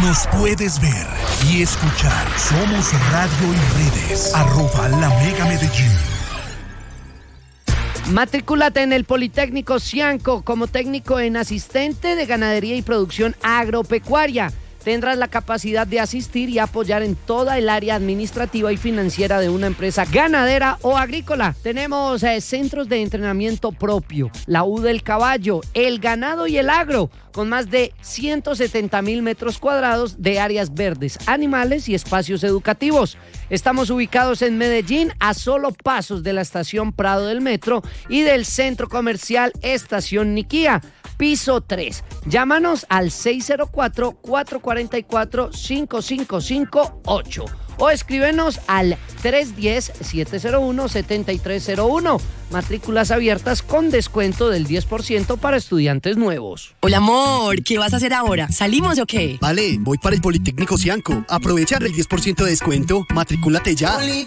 Nos puedes ver y escuchar. Somos Radio y Redes. @LaMegaMedellín. Matrículate en el Politécnico Cianco como técnico en asistente de ganadería y producción agropecuaria. Tendrás la capacidad de asistir y apoyar en toda el área administrativa y financiera de una empresa ganadera o agrícola. Tenemos centros de entrenamiento propio, la U del Caballo, el ganado y el agro, con más de 170,000 metros cuadrados de áreas verdes, animales y espacios educativos. Estamos ubicados en Medellín, a solo pasos de la estación Prado del Metro y del centro comercial Estación Niquía. Piso 3. Llámanos al 604-444-5558 o escríbenos al 310-701-7301. Matrículas abiertas con descuento del 10% para estudiantes nuevos. Hola, amor, ¿qué vas a hacer ahora? ¿Salimos o qué? Vale, voy para el Politécnico Cianco. Aprovechar el 10% de descuento. Matricúlate ya.